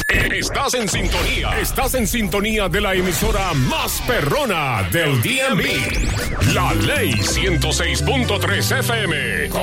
Estás en sintonía. Estás en sintonía de la emisora más perrona del DMV. La Ley 106.3 FM.